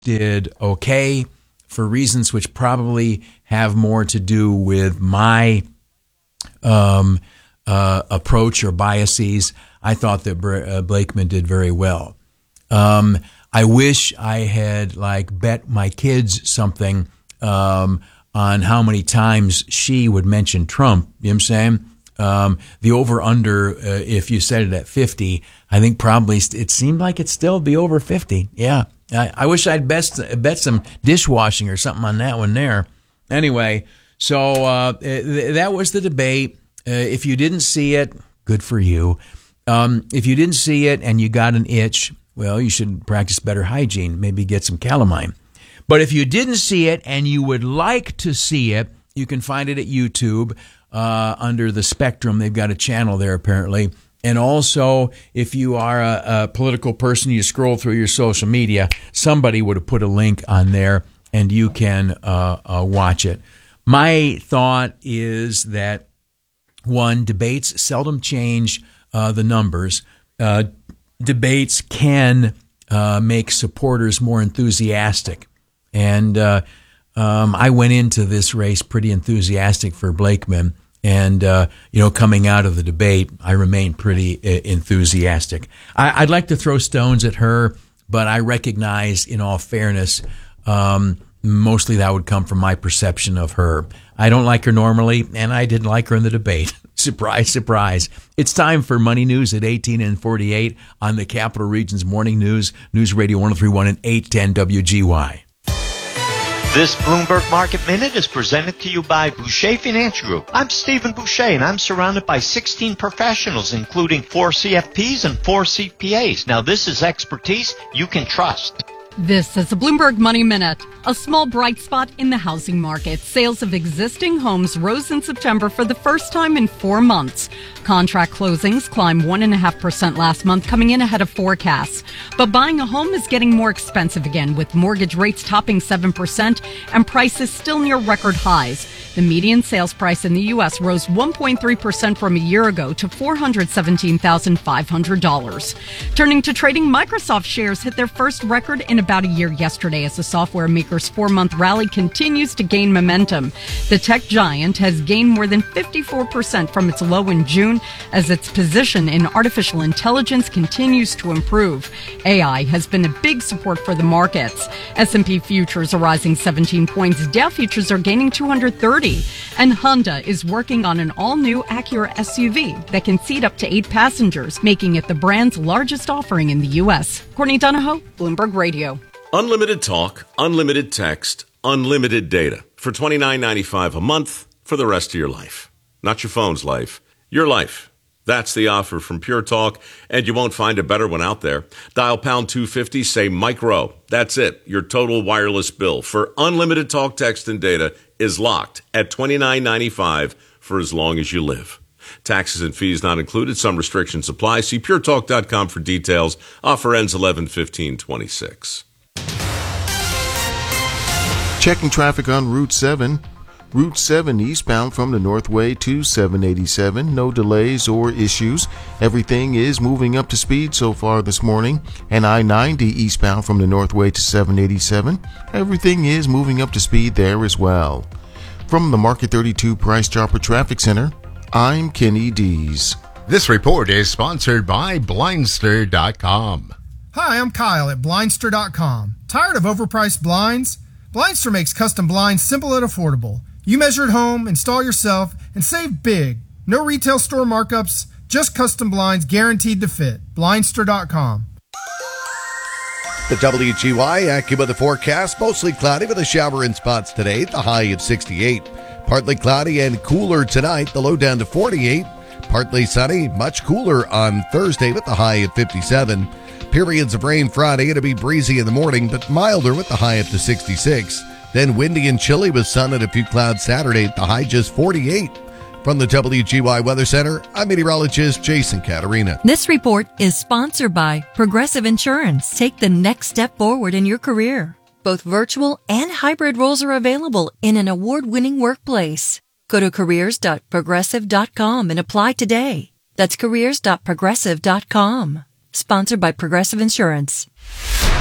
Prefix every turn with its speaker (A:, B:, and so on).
A: did okay for reasons which probably have more to do with my approach or biases. I thought that Blakeman did very well. I wish I had bet my kids something on how many times she would mention Trump. You know what I'm saying? The over-under, if you set it at 50, I think probably it seemed like it'd still be over 50. Yeah. I wish I'd bet some dishwashing or something on that one there. Anyway, so that was the debate. If you didn't see it, good for you. If you didn't see it and you got an itch, well, you should practice better hygiene, maybe get some calamine. But if you didn't see it and you would like to see it, you can find it at YouTube under the Spectrum. They've got a channel there, apparently. And also, if you are a political person, you scroll through your social media, somebody would have put a link on there, and you can watch it. My thought is that, one, debates seldom change the numbers. Debates can make supporters more enthusiastic. And I went into this race pretty enthusiastic for Blakeman. And, coming out of the debate, I remain pretty enthusiastic. I'd like to throw stones at her, but I recognize, in all fairness, mostly that would come from my perception of her. I don't like her normally, and I didn't like her in the debate. Surprise, surprise. It's time for Money News at 18 and 48 on the Capital Region's Morning News, News Radio 103.1 and 810 WGY.
B: This Bloomberg Market Minute is presented to you by Boucher Financial Group. I'm Stephen Boucher, and I'm surrounded by 16 professionals, including 4 CFPs and 4 CPAs. Now, this is expertise you can trust.
C: This is the Bloomberg Money Minute. A small bright spot in the housing market. Sales of existing homes rose in September for the first time in 4 months. Contract closings climbed 1.5% last month, coming in ahead of forecasts. But buying a home is getting more expensive again, with mortgage rates topping 7% and prices still near record highs. The median sales price in the U.S. rose 1.3% from a year ago to $417,500. Turning to trading, Microsoft shares hit their first record in about a year yesterday as the software maker's 4-month rally continues to gain momentum. The tech giant has gained more than 54% from its low in June as its position in artificial intelligence continues to improve. AI has been a big support for the markets. S&P futures are rising 17 points. Dow futures are gaining 230. And Honda is working on an all-new Acura SUV that can seat up to 8 passengers, making it the brand's largest offering in the U.S. Courtney Donahoe, Bloomberg Radio.
D: Unlimited talk, unlimited text, unlimited data for $29.95 a month for the rest of your life. Not your phone's life, your life. That's the offer from Pure Talk, and you won't find a better one out there. Dial pound 250, say Mike Rowe. That's it. Your total wireless bill for unlimited talk, text, and data is locked at $29.95 for as long as you live. Taxes and fees not included. Some restrictions apply. See puretalk.com for details. Offer ends 11/15/26.
E: Checking traffic on Route 7. Route 7 eastbound from the Northway to 787. No delays or issues. Everything is moving up to speed so far this morning. And I-90 eastbound from the Northway to 787. Everything is moving up to speed there as well. From the Market 32 Price Chopper Traffic Center, I'm Kenny Dees.
F: This report is sponsored by Blindster.com.
G: Hi, I'm Kyle at Blindster.com. Tired of overpriced blinds? Blindster makes custom blinds simple and affordable. You measure at home, install yourself, and save big. No retail store markups, just custom blinds guaranteed to fit. Blindster.com.
H: The WGY AccuWeather forecast, mostly cloudy with a shower in spots today, the high at 68. Partly cloudy and cooler tonight, the low down to 48. Partly sunny, much cooler on Thursday with the high at 57. Periods of rain Friday, it'll be breezy in the morning, but milder with the high up to 66. Then windy and chilly with sun and a few clouds Saturday, the high just 48. From the WGY Weather Center, I'm meteorologist Jason Caterina.
I: This report is sponsored by Progressive Insurance. Take the next step forward in your career. Both virtual and hybrid roles are available in an award-winning workplace. Go to careers.progressive.com and apply today. That's careers.progressive.com. Sponsored by Progressive Insurance.